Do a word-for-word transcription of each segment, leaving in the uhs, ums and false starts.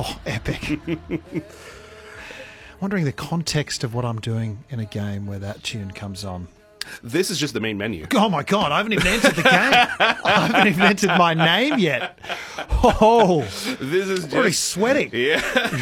Oh, epic. Wondering the context of what I'm doing in a game where that tune comes on. This is just the main menu. Oh my God, I haven't even entered the game. I haven't even entered my name yet. Oh, This is just... already sweating. Yeah.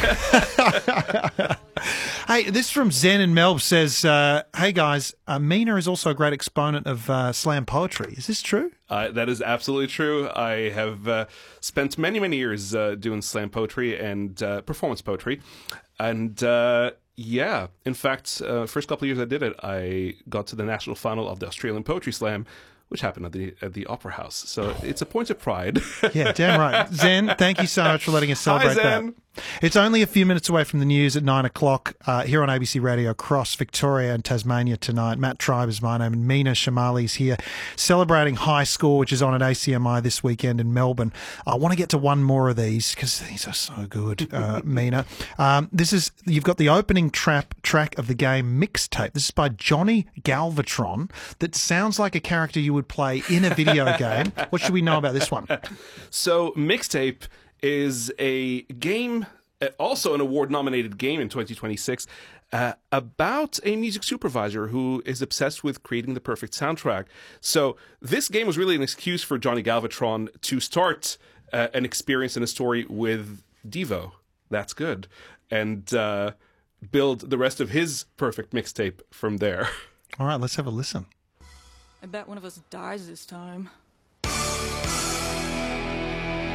Hey, this from Zen in Melb says, uh, hey guys, uh, Mina is also a great exponent of uh, slam poetry. Is this true? Uh, that is absolutely true. I have uh, spent many, many years uh, doing slam poetry and uh, performance poetry. And uh, yeah, in fact, uh, first couple of years I did it, I got to the national final of the Australian Poetry Slam, which happened at the at the Opera House. So it's a point of pride. Yeah, damn right. Zen, thank you so much for letting us celebrate Hi, Zen. that. It's only a few minutes away from the news at nine o'clock uh, here on A B C Radio across Victoria and Tasmania tonight. Matt Tribe is my name, and Mina Shamali's here celebrating High Score, which is on at A C M I this weekend in Melbourne. I want to get to one more of these because these are so good, uh, Mina. Um, this is you've got the opening trap track of the game Mixtape. This is by Johnny Galvatron. That sounds like a character you would play in a video game. What should we know about this one? So Mixtape is a game, uh, also an award-nominated game in twenty twenty-six, uh, about a music supervisor who is obsessed with creating the perfect soundtrack. So this game was really an excuse for Johnny Galvatron to start uh, an experience and a story with Devo. That's good. And uh, build the rest of his perfect mixtape from there. All right, let's have a listen. I bet one of us dies this time.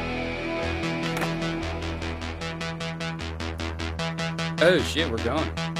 Oh shit, we're going.